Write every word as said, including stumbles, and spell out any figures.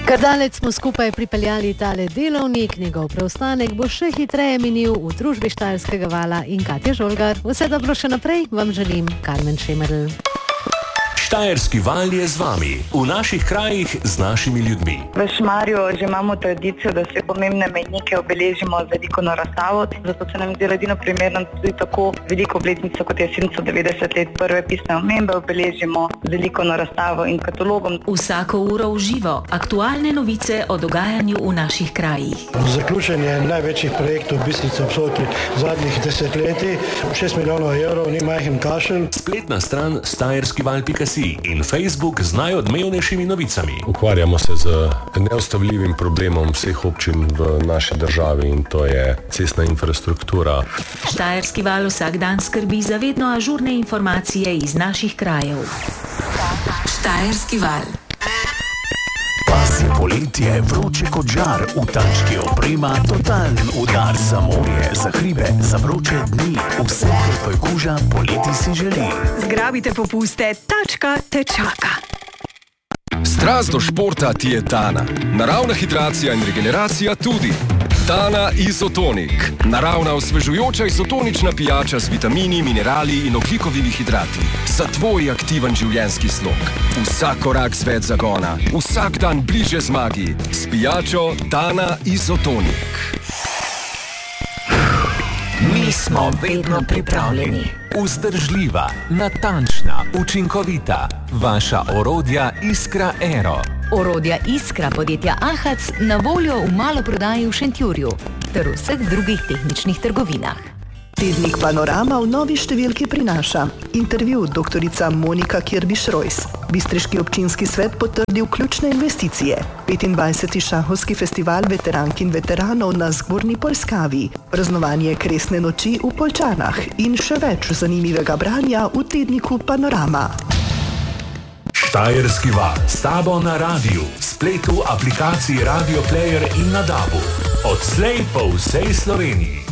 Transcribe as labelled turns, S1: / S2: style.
S1: Kar daleč smo skupaj pripeljali tale delovnik, njegov preostanek bo še hitreje minil v družbi Štajerskega vala in Katja Žolgar. Vse dobro še naprej vam želim, Karmen Šemerl.
S2: Štajerski val je z vami, v naših krajih z našimi ljudmi.
S3: V Šmarju že imamo tradicijo, da vse pomembne mejnike obeležimo z veliko razstavo, zato se nam zdi edino primerno tudi tako veliko obletnico, kot je sedemstodevetdeset let prve pisne omembe, obeležimo z veliko razstavo in katalogom.
S4: Vsako uro v živo, aktualne novice o dogajanju v naših krajih.
S5: Zaključenje največjih projektov Bistrice ob Sotli zadnjih desetletij, šest milijonov evrov, ni majhen kašelj.
S2: Spletna stran štajerski val pika si in Facebook z najodmevnejšimi novicami.
S6: Ukvarjamo se z neustavljivim problemom vseh občin v naši državi in to je cestna infrastruktura.
S4: Štajerski val vsak dan skrbi za vedno ažurne informacije iz naših krajev. Štajerski val.
S7: Pasje poletje, vroče kot žar, v tački oprema, totalen udar za morje, za hribe, za vroče dni, vse, kar toj kuža poleti si želi.
S8: Zgrabite popuste, tačka te čaka.
S9: Strast do športa ti je Tana. Naravna hidracija in regeneracija tudi. Tana Izotonik. Naravna osvežujoča izotonična pijača z vitamini, minerali in ogljikovimi hidrati. Za tvoj aktiven življenjski slog. Vsak korak z več zagona. Vsak dan bliže zmagi. S pijačo Tana Izotonik.
S7: Mi smo vedno pripravljeni. Vzdržljiva, natančna, učinkovita. Vaša orodja Iskra Aero.
S10: Orodja Iskra podjetja Ahac na voljo v maloprodaji v Šentjurju ter v vseh drugih tehničnih trgovinah.
S11: Tednik Panorama v novi številki prinaša intervju doktorica Monika Kirbiš-Rojs. Bistriški občinski svet potrdil ključne investicije. petindvajseti šahovski festival veterank in veteranov na Zgornji Poljskavi, praznovanje Kresne noči v Poljčanah in še več zanimivega branja v tedniku Panorama.
S2: Štajerski val s tabo na radiju, spletu, aplikaciji Radio Player in na dabu. Odslej po vsej Sloveniji.